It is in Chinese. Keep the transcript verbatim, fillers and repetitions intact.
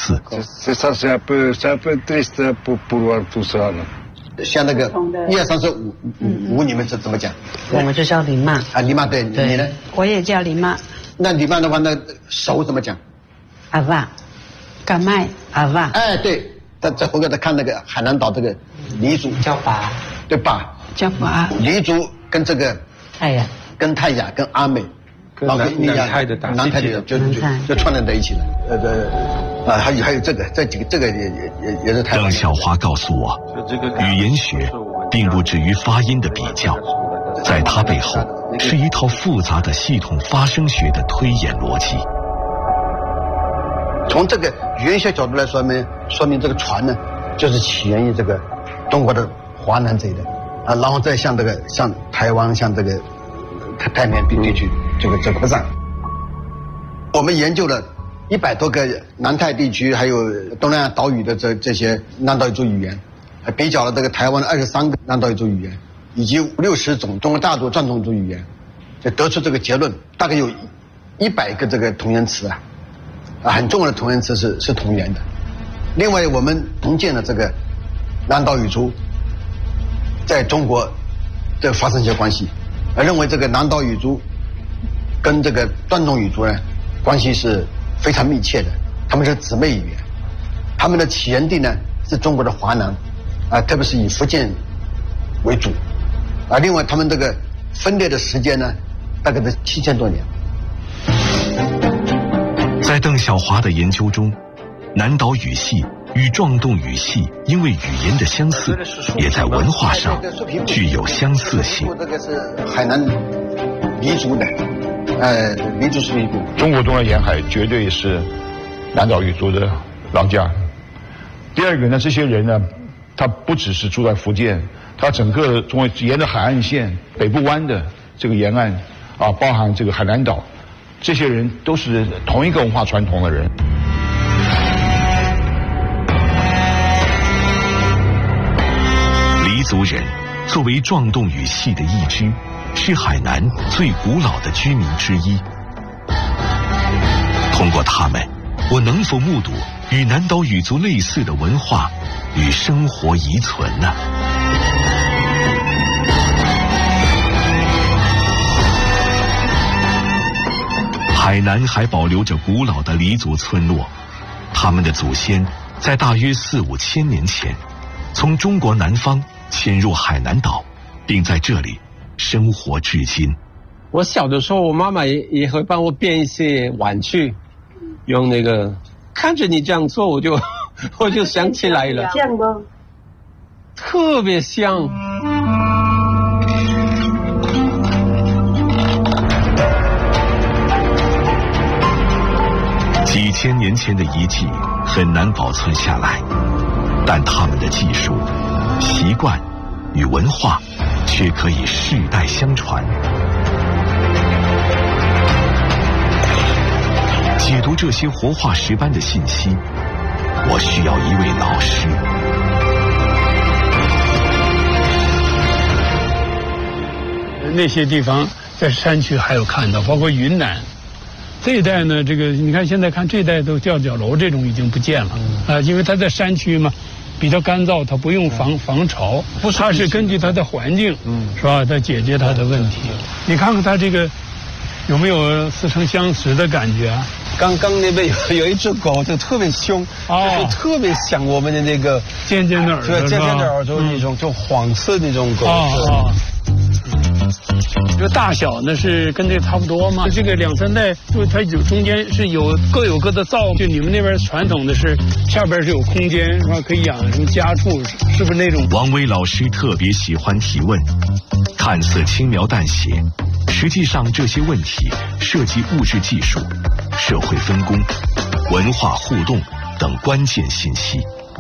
似。 像那个一二三四五五五，你们是怎么讲？ 我们就叫林妈啊，林妈对，你呢？ 我也叫林妈。 那林妈的话，那手怎么讲？ 阿爸，干麦阿爸。 哎，对，在在后头他看那个海南岛这个黎族叫爸， 对爸叫爸。 黎族跟这个泰雅， 跟泰雅跟阿美， 跟南南泰的南泰的就就就串联在一起了。呃呃啊，还有还有这个这几个这个也也也也是台湾。 邓小华告诉我，语言学并不止于发音的比较，在它背后是一套复杂的系统发声学的推演逻辑。 从这个语言学角度来说明，说明这个船呢，就是起源于这个中国的华南这一带啊，然后再向这个向台湾、向这个太太平洋地区这个这个扩散。我们研究了一百多个南太地区还有东南亚岛屿的这这些南岛语族语言，比较了这个台湾的二十三个南岛语族语言，以及六十种中国大陆壮种族语言，就得出这个结论，大概有一百个这个同源词啊。啊，很重要的同源词是是同源的。另外，我们重建了这个南岛语族在中国的发生一些关系，而认为这个南岛语族跟这个壮种语族呢关系是非常密切的，他们是姊妹语言，他们的起源地呢是中国的华南，啊，特别是以福建为主，啊，另外他们这个分裂的时间呢大概是七千多年。 在邓小华的研究中，南岛语系与壮动语系因为语言的相似，也在文化上具有相似性。 这个是海南黎族的，呃，黎族是一部。 中国东南沿海绝对是南岛语族的老家。第二个呢，这些人呢，他不只是住在福建，他整个中国沿着海岸线北部湾的这个沿岸啊，包含这个海南岛。这些人都是同一个文化传统的人。 黎族人作为壮动语系的一支，是海南最古老的居民之一。通过他们，我能否目睹与南岛语族类似的文化与生活遗存呢？海南还保留着古老的黎族村落，他们的祖先在大约四五千年前，从中国南方迁入海南岛，并在这里生活至今。 我小的时候，我妈妈也也会帮我编一些玩具，用那个看着你这样做，我就我就想起来了， 像不？ 特别像。 几千年前的遗迹很难保存下来，但他们的技术、习惯与文化却可以世代相传。解读这些活化石般的信息，我需要一位老师。 那些地方在山区还有看到，包括云南这一带呢，这个你看现在看这一带都吊脚楼这种已经不见了啊、嗯呃，因为它在山区嘛，比较干燥，它不用防、嗯、防潮，不是，它是根据它的环境，嗯，是吧？它解决它的问题。你看看它这个有没有似曾相识的感觉啊？ 刚刚那边有有一只狗，就特别凶，哦，就特别像我们的那个尖尖的耳朵， 尖尖的耳朵那种，就黄色那种狗。 哦。这个大小呢是跟这差不多嘛？这个两三代，就它有中间是有各有各的灶。就你们那边传统的是下边是有空间，是吧？可以养什么家畜，是不是那种？ 王威老师特别喜欢提问，看似轻描淡写，实际上这些问题涉及物质技术、社会分工、文化互动等关键信息。